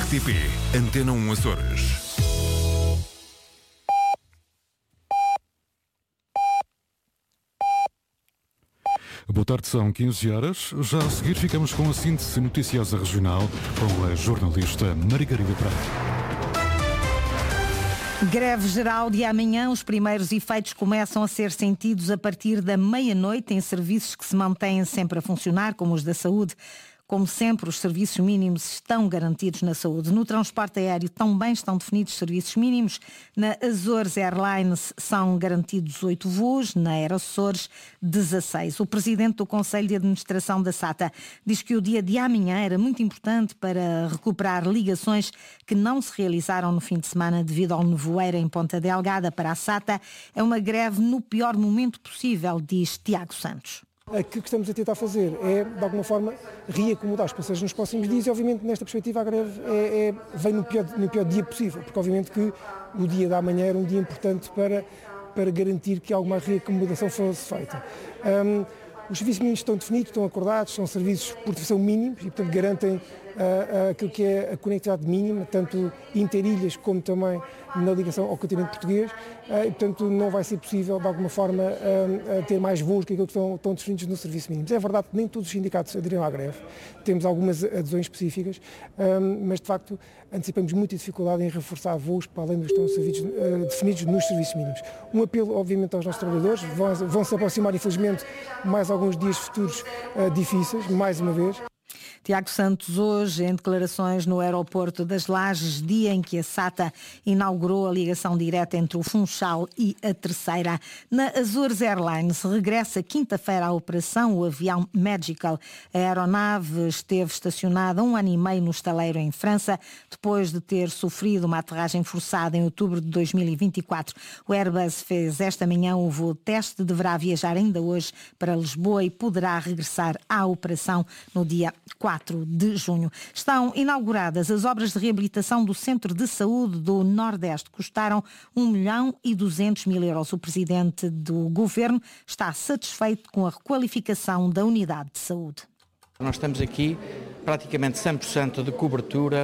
RTP Antena 1 Açores. Boa tarde, são 15 horas. Já a seguir ficamos com a síntese noticiosa regional com a jornalista Margarida Pereira. Greve geral de amanhã. Os primeiros efeitos começam a ser sentidos a partir da meia-noite em serviços que se mantêm sempre a funcionar, como os da saúde. Como sempre, os serviços mínimos estão garantidos na saúde. No transporte aéreo também estão definidos serviços mínimos. Na Azores Airlines são garantidos 8 voos, na Aeroçores 16. O presidente do Conselho de Administração da SATA diz que o dia de amanhã era muito importante para recuperar ligações que não se realizaram no fim de semana devido ao nevoeiro em Ponta Delgada. Para a SATA é uma greve no pior momento possível, diz Tiago Santos. Aquilo que estamos a tentar fazer é, de alguma forma, reacomodar os passageiros nos próximos dias e, obviamente, nesta perspectiva, a greve vem no pior dia possível, porque, obviamente, que o dia da manhã era um dia importante para garantir que alguma reacomodação fosse feita. Os serviços mínimos estão definidos, estão acordados, são serviços por definição mínimos e, portanto, garantem aquilo que é a conectividade mínima, tanto interilhas como também na ligação ao continente português, e, portanto, não vai ser possível, de alguma forma, ter mais voos que aquilo que estão definidos no serviço mínimo. É verdade que nem todos os sindicatos aderiram à greve, temos algumas adesões específicas, mas, de facto, antecipamos muita dificuldade em reforçar voos para além dos que estão definidos nos serviços mínimos. Um apelo, obviamente, aos nossos trabalhadores, vão se aproximar, infelizmente, mais alguns dias futuros difíceis, mais uma vez. Tiago Santos hoje em declarações no aeroporto das Lajes, dia em que a SATA inaugurou a ligação direta entre o Funchal e a Terceira. Na Azores Airlines regressa quinta-feira à operação o avião Magical. A aeronave esteve estacionada 1 ano e meio no estaleiro em França, depois de ter sofrido uma aterragem forçada em outubro de 2024. O Airbus fez esta manhã o voo teste, deverá viajar ainda hoje para Lisboa e poderá regressar à operação no dia 4 de junho. Estão inauguradas as obras de reabilitação do Centro de Saúde do Nordeste. Custaram 1.200.000 euros. O presidente do governo está satisfeito com a requalificação da unidade de saúde. Nós temos aqui praticamente 100% de cobertura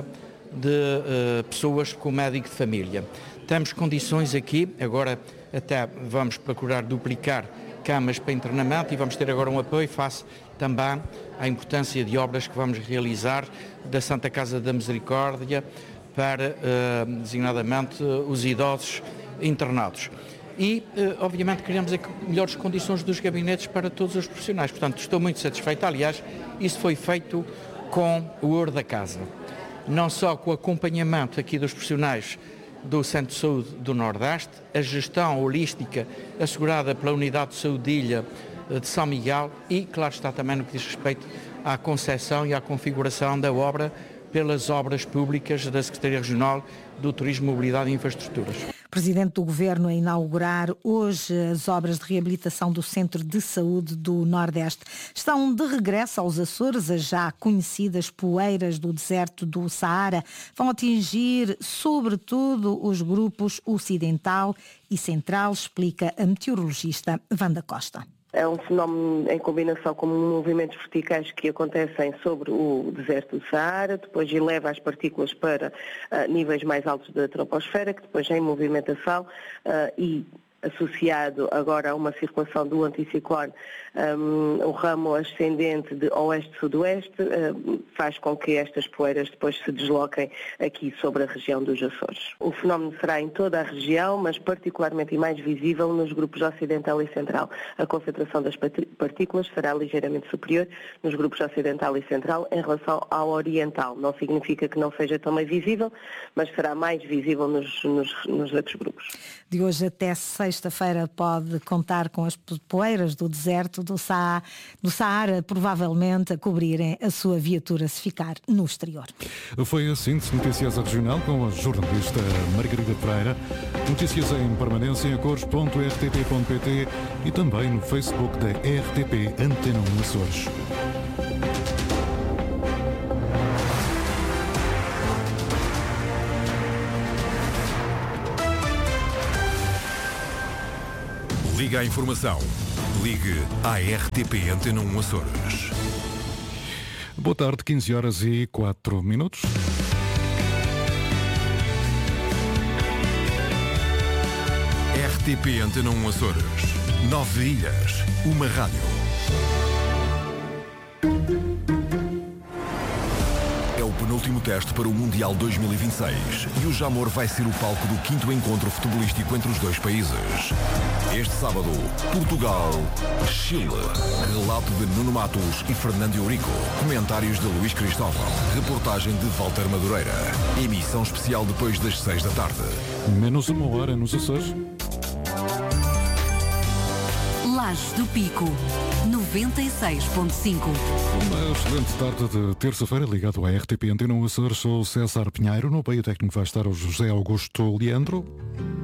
de pessoas com médico de família. Temos condições aqui, agora até vamos procurar duplicar camas para internamento e vamos ter agora um apoio face também à importância de obras que vamos realizar da Santa Casa da Misericórdia para, designadamente, os idosos internados. E, obviamente, criamos aqui melhores condições dos gabinetes para todos os profissionais. Portanto, estou muito satisfeito. Aliás, isso foi feito com o ouro da casa. Não só com o acompanhamento aqui dos profissionais do Centro de Saúde do Nordeste, a gestão holística assegurada pela Unidade de Saúde de Ilha de São Miguel e, claro está, também no que diz respeito à concepção e à configuração da obra pelas obras públicas da Secretaria Regional do Turismo, Mobilidade e Infraestruturas. Presidente do Governo a inaugurar hoje as obras de reabilitação do Centro de Saúde do Nordeste. Estão de regresso aos Açores as já conhecidas poeiras do deserto do Saara. Vão atingir, sobretudo, os grupos ocidental e central, explica a meteorologista Wanda Costa. É um fenómeno em combinação com movimentos verticais que acontecem sobre o deserto do Saara, depois eleva as partículas para níveis mais altos da troposfera, que depois em movimentação e associado agora a uma circulação do anticiclone, o ramo ascendente de oeste-sudoeste, faz com que estas poeiras depois se desloquem aqui sobre a região dos Açores. O fenómeno será em toda a região, mas particularmente e mais visível nos grupos ocidental e central. A concentração das partículas será ligeiramente superior nos grupos ocidental e central em relação ao oriental. Não significa que não seja também visível, mas será mais visível nos outros grupos. De hoje até sexta-feira pode contar com as poeiras do deserto do Saara, provavelmente a cobrirem a sua viatura se ficar no exterior. Foi a síntese noticiosa regional com a jornalista Margarida Pereira. Notícias em permanência em cores.rtp.pt e também no Facebook da RTP Antena 1 Açores. Liga à informação. Ligue à RTP Antena 1 Açores. Boa tarde, 15 horas e 4 minutos. RTP Antena 1 Açores. 9 ilhas, uma rádio. É o penúltimo teste para o Mundial 2026 e o Jamor vai ser o palco do 5º encontro futebolístico entre os dois países. Este sábado, Portugal-Chile. Relato de Nuno Matos e Fernando Eurico. Comentários de Luís Cristóvão. Reportagem de Walter Madureira. Emissão especial depois das 6 da tarde. Menos uma hora nos Açores. Lajes do Pico, 96.5. Uma excelente tarde de terça-feira, ligado à RTP Antena 1 Açores. Sou César Pinheiro. No apoio técnico vai estar o José Augusto Leandro.